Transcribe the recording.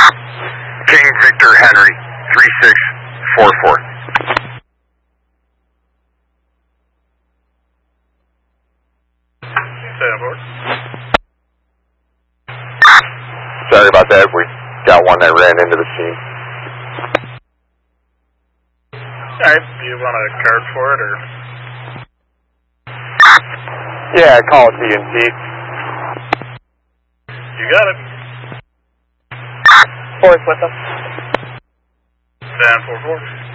King Victor Henry, 3644. Sorry about that. We got one that ran into the scene. Alright, do you want a card for it, or? Yeah, call it TNT. You got it. Fourth with them. 1044.